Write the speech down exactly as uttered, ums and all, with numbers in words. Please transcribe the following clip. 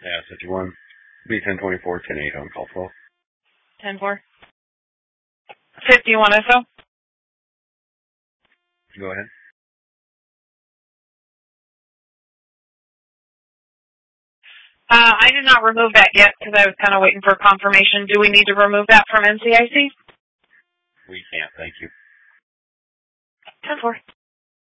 Yeah, fifty-one. B ten twenty-four, ten eight on call twelve. ten four. fifty-one S O. Go ahead. Uh, I did not remove that yet because I was kind of waiting for confirmation. Do we need to remove that from N C I C? We can't, thank you. ten four.